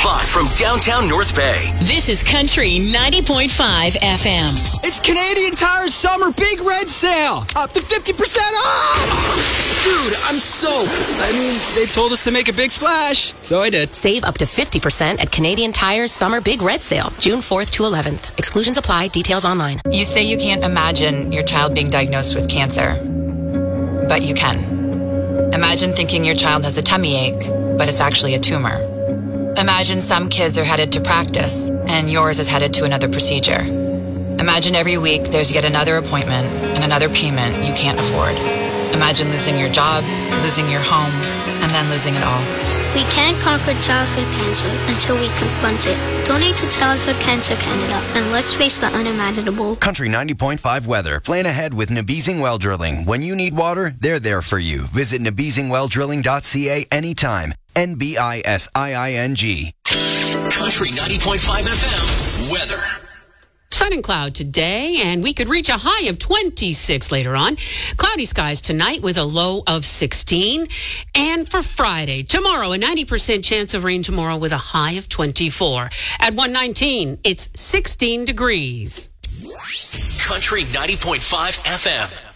Live from downtown North Bay. This is Country 90.5 FM. It's Canadian Tire's summer big red sale. Up to 50% off. Dude, I'm soaked. I mean, they told us to make a big splash, so I did. Save up to 50% at Canadian Tire's summer big red sale, June 4th to 11th. Exclusions apply. Details online. You say you can't imagine your child being diagnosed with cancer, but you can. Imagine thinking your child has a tummy ache, but it's actually a tumor. Imagine some kids are headed to practice, and yours is headed to another procedure. Imagine every week there's yet another appointment and another payment you can't afford. Imagine losing your job, losing your home, and then losing it all. We can't conquer childhood cancer until we confront it. Donate to Childhood Cancer Canada, and let's face the unimaginable. Country 90.5 weather. Plan ahead with Nabizing Well Drilling. When you need water, they're there for you. Visit nabizingwelldrilling.ca anytime. NBISIING. Country 90.5 FM weather. Sun and cloud today, and we could reach a high of 26 later on. Cloudy skies tonight with a low of 16. And for Friday, tomorrow, a 90% chance of rain tomorrow with a high of 24. At 119, it's 16 degrees. Country 90.5 FM.